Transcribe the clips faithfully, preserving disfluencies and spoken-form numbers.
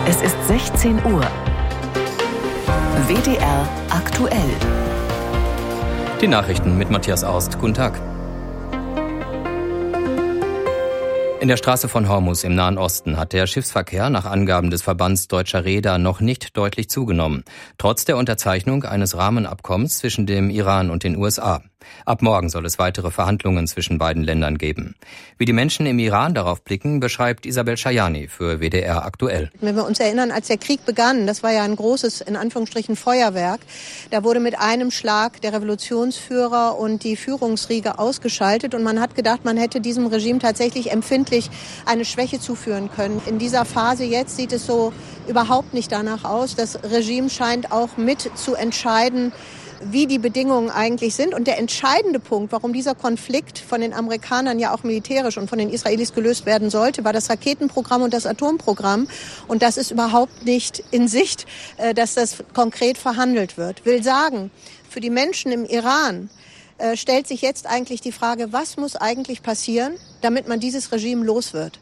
Es ist sechzehn Uhr. W D R aktuell. Die Nachrichten mit Matthias Aust. Guten Tag. In der Straße von Hormuz im Nahen Osten hat der Schiffsverkehr nach Angaben des Verbands deutscher Reeder noch nicht deutlich zugenommen, trotz der Unterzeichnung eines Rahmenabkommens zwischen dem Iran und den U S A. Ab morgen soll es weitere Verhandlungen zwischen beiden Ländern geben. Wie die Menschen im Iran darauf blicken, beschreibt Isabel Schajani für W D R aktuell. Wenn wir uns erinnern, als der Krieg begann, das war ja ein großes, in Anführungsstrichen, Feuerwerk. Da wurde mit einem Schlag der Revolutionsführer und die Führungsriege ausgeschaltet und man hat gedacht, man hätte diesem Regime tatsächlich empfindlich eine Schwäche zuführen können. In dieser Phase jetzt sieht es so überhaupt nicht danach aus. Das Regime scheint auch mit zu entscheiden, wie die Bedingungen eigentlich sind. Und der entscheidende Punkt, warum dieser Konflikt von den Amerikanern ja auch militärisch und von den Israelis gelöst werden sollte, war das Raketenprogramm und das Atomprogramm. Und das ist überhaupt nicht in Sicht, dass das konkret verhandelt wird. Will sagen, für die Menschen im Iran äh, stellt sich jetzt eigentlich die Frage, was muss eigentlich passieren, damit man dieses Regime los wird?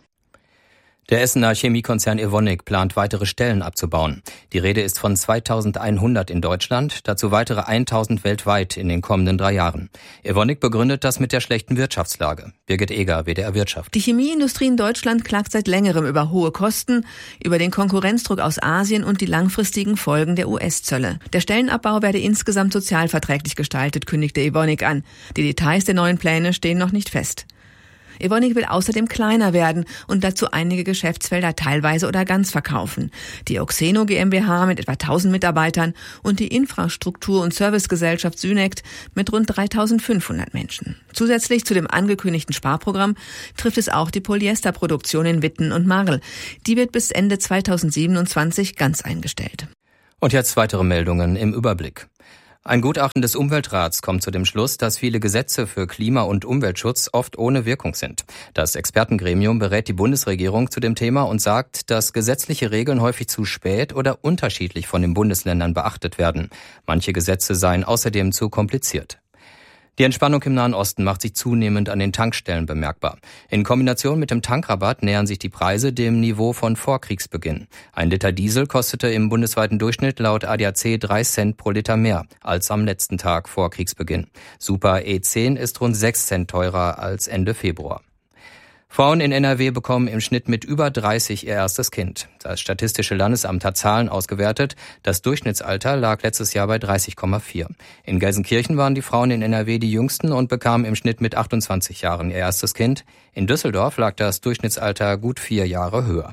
Der Essener Chemiekonzern Evonik plant, weitere Stellen abzubauen. Die Rede ist von zweitausendeinhundert in Deutschland, dazu weitere tausend weltweit in den kommenden drei Jahren. Evonik begründet das mit der schlechten Wirtschaftslage. Birgit Eger, W D R Wirtschaft. Die Chemieindustrie in Deutschland klagt seit längerem über hohe Kosten, über den Konkurrenzdruck aus Asien und die langfristigen Folgen der U S-Zölle. Der Stellenabbau werde insgesamt sozialverträglich gestaltet, kündigte Evonik an. Die Details der neuen Pläne stehen noch nicht fest. Evonik will außerdem kleiner werden und dazu einige Geschäftsfelder teilweise oder ganz verkaufen. Die Oxeno GmbH mit etwa tausend Mitarbeitern und die Infrastruktur- und Servicegesellschaft Synect mit rund dreitausendfünfhundert Menschen. Zusätzlich zu dem angekündigten Sparprogramm trifft es auch die Polyesterproduktion in Witten und Marl. Die wird bis Ende zweitausendsiebenundzwanzig ganz eingestellt. Und jetzt weitere Meldungen im Überblick. Ein Gutachten des Umweltrats kommt zu dem Schluss, dass viele Gesetze für Klima- und Umweltschutz oft ohne Wirkung sind. Das Expertengremium berät die Bundesregierung zu dem Thema und sagt, dass gesetzliche Regeln häufig zu spät oder unterschiedlich von den Bundesländern beachtet werden. Manche Gesetze seien außerdem zu kompliziert. Die Entspannung im Nahen Osten macht sich zunehmend an den Tankstellen bemerkbar. In Kombination mit dem Tankrabatt nähern sich die Preise dem Niveau von Vorkriegsbeginn. Ein Liter Diesel kostete im bundesweiten Durchschnitt laut A D A C drei Cent pro Liter mehr als am letzten Tag vor Kriegsbeginn. Super E zehn ist rund sechs Cent teurer als Ende Februar. Frauen in N R W bekommen im Schnitt mit über dreißig ihr erstes Kind. Das Statistische Landesamt hat Zahlen ausgewertet. Das Durchschnittsalter lag letztes Jahr bei dreißig Komma vier. In Gelsenkirchen waren die Frauen in N R W die jüngsten und bekamen im Schnitt mit achtundzwanzig Jahren ihr erstes Kind. In Düsseldorf lag das Durchschnittsalter gut vier Jahre höher.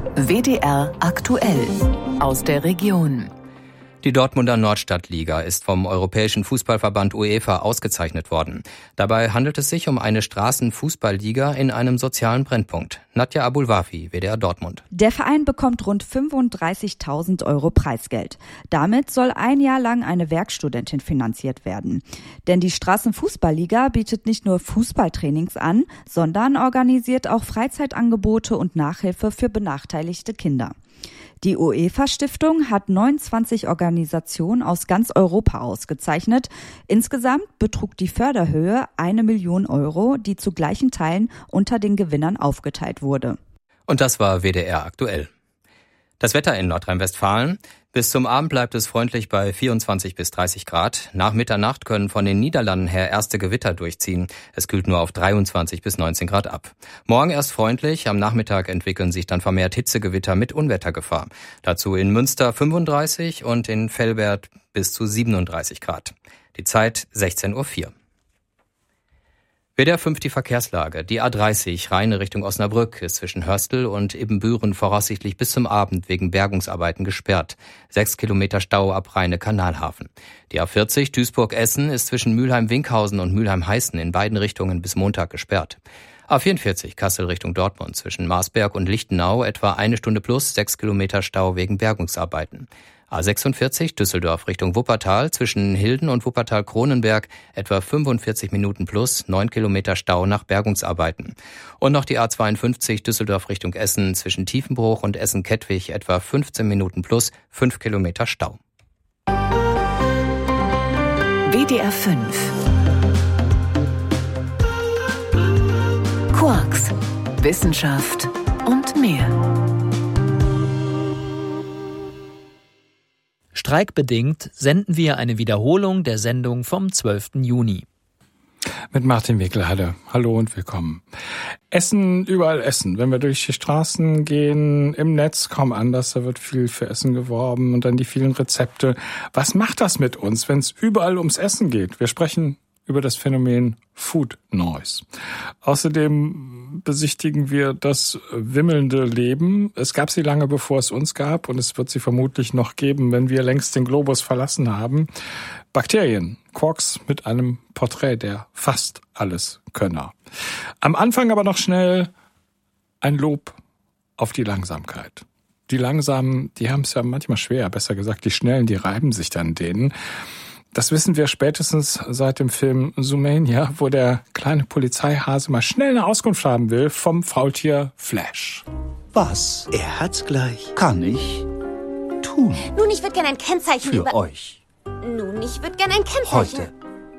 W D R aktuell aus der Region. Die Dortmunder Nordstadtliga ist vom Europäischen Fußballverband UEFA ausgezeichnet worden. Dabei handelt es sich um eine Straßenfußballliga in einem sozialen Brennpunkt. Nadja Abulwafi, W D R Dortmund. Der Verein bekommt rund fünfunddreißigtausend Euro Preisgeld. Damit soll ein Jahr lang eine Werkstudentin finanziert werden. Denn die Straßenfußballliga bietet nicht nur Fußballtrainings an, sondern organisiert auch Freizeitangebote und Nachhilfe für benachteiligte Kinder. Die UEFA-Stiftung hat neunundzwanzig Organisationen aus ganz Europa ausgezeichnet. Insgesamt betrug die Förderhöhe eine Million Euro, die zu gleichen Teilen unter den Gewinnern aufgeteilt wurde. Und das war W D R aktuell. Das Wetter in Nordrhein-Westfalen. Bis zum Abend bleibt es freundlich bei vierundzwanzig bis dreißig Grad. Nach Mitternacht können von den Niederlanden her erste Gewitter durchziehen. Es kühlt nur auf dreiundzwanzig bis neunzehn Grad ab. Morgen erst freundlich, am Nachmittag entwickeln sich dann vermehrt Hitzegewitter mit Unwettergefahr. Dazu in Münster fünfunddreißig und in Velbert bis zu siebenunddreißig Grad. Die Zeit sechzehn Uhr vier. W D R fünf die Verkehrslage. Die A dreißig Rheine Richtung Osnabrück ist zwischen Hörstel und Ibbenbüren voraussichtlich bis zum Abend wegen Bergungsarbeiten gesperrt. Sechs Kilometer Stau ab Rheine-Kanalhafen. Die A vierzig Duisburg-Essen ist zwischen Mülheim-Winkhausen und Mülheim-Heißen in beiden Richtungen bis Montag gesperrt. A vierundvierzig Kassel Richtung Dortmund zwischen Marsberg und Lichtenau etwa eine Stunde plus sechs Kilometer Stau wegen Bergungsarbeiten. A sechsundvierzig Düsseldorf Richtung Wuppertal zwischen Hilden und Wuppertal-Kronenberg etwa fünfundvierzig Minuten plus neun Kilometer Stau nach Bergungsarbeiten. Und noch die A zweiundfünfzig Düsseldorf Richtung Essen zwischen Tiefenbruch und Essen-Kettwig etwa fünfzehn Minuten plus fünf Kilometer Stau. W D R fünf Quarks, Wissenschaft und mehr. Streikbedingt senden wir eine Wiederholung der Sendung vom zwölften Juni. Mit Martin Winkelhalle. Hallo und willkommen. Essen, überall Essen. Wenn wir durch die Straßen gehen, im Netz kaum anders, da wird viel für Essen geworben und dann die vielen Rezepte. Was macht das mit uns, wenn es überall ums Essen geht? Wir sprechen über das Phänomen Food Noise. Außerdem besichtigen wir das wimmelnde Leben. Es gab sie lange, bevor es uns gab, und es wird sie vermutlich noch geben, wenn wir längst den Globus verlassen haben. Bakterien, Quarks mit einem Porträt der fast alles Könner. Am Anfang aber noch schnell ein Lob auf die Langsamkeit. Die Langsamen, die haben es ja manchmal schwer, besser gesagt, die Schnellen, die reiben sich dann denen. Das wissen wir spätestens seit dem Film Zoomania, wo der kleine Polizeihase mal schnell eine Auskunft haben will vom Faultier Flash. Was? Er hat's gleich. Kann ich tun? Nun, ich würde gerne ein Kennzeichen Für über... euch. Nun, ich würde gerne ein Kennzeichen... Heute.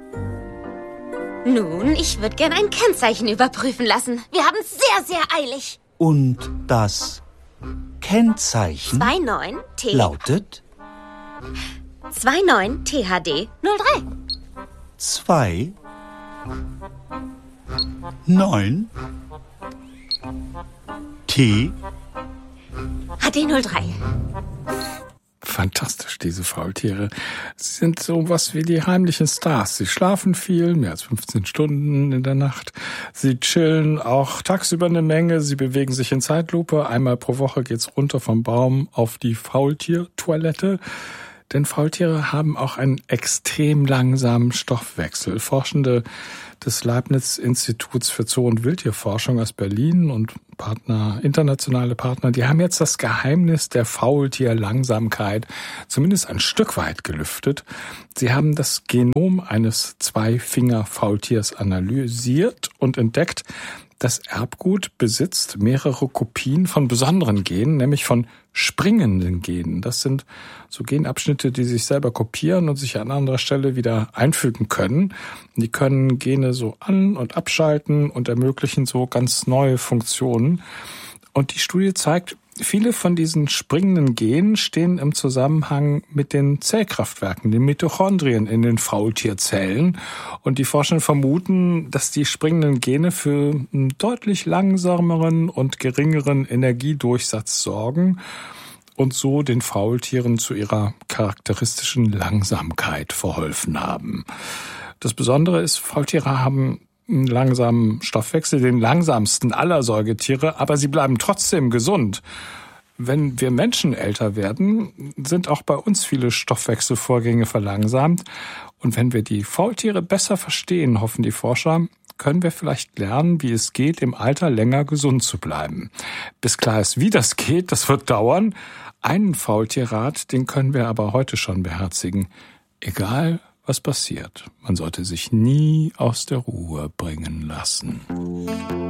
Nun, ich würde gerne ein Kennzeichen überprüfen lassen. Wir haben es sehr, sehr eilig. Und das Kennzeichen zwei neun T lautet zwei neun T H D null drei. zwei neun T H D null drei. Fantastisch, diese Faultiere. Sie sind sowas wie die heimlichen Stars. Sie schlafen viel, mehr als fünfzehn Stunden in der Nacht. Sie chillen auch tagsüber eine Menge. Sie bewegen sich in Zeitlupe. Einmal pro Woche geht's runter vom Baum auf die Faultiertoilette. Denn Faultiere haben auch einen extrem langsamen Stoffwechsel. Forschende des Leibniz-Instituts für Zoo- und Wildtierforschung aus Berlin und Partner, internationale Partner, die haben jetzt das Geheimnis der Faultierlangsamkeit zumindest ein Stück weit gelüftet. Sie haben das Genom eines Zweifinger-Faultiers analysiert und entdeckt, das Erbgut besitzt mehrere Kopien von besonderen Genen, nämlich von springenden Genen. Das sind so Genabschnitte, die sich selber kopieren und sich an anderer Stelle wieder einfügen können. Die können Gene so an- und abschalten und ermöglichen so ganz neue Funktionen. Und die Studie zeigt, viele von diesen springenden Genen stehen im Zusammenhang mit den Zellkraftwerken, den Mitochondrien in den Faultierzellen. Und die Forscher vermuten, dass die springenden Gene für einen deutlich langsameren und geringeren Energiedurchsatz sorgen und so den Faultieren zu ihrer charakteristischen Langsamkeit verholfen haben. Das Besondere ist, Faultiere haben einen langsamen Stoffwechsel, den langsamsten aller Säugetiere, aber sie bleiben trotzdem gesund. Wenn wir Menschen älter werden, sind auch bei uns viele Stoffwechselvorgänge verlangsamt. Und wenn wir die Faultiere besser verstehen, hoffen die Forscher, können wir vielleicht lernen, wie es geht, im Alter länger gesund zu bleiben. Bis klar ist, wie das geht, das wird dauern. Einen Faultierrat, den können wir aber heute schon beherzigen. Egal, was passiert. Man sollte sich nie aus der Ruhe bringen lassen.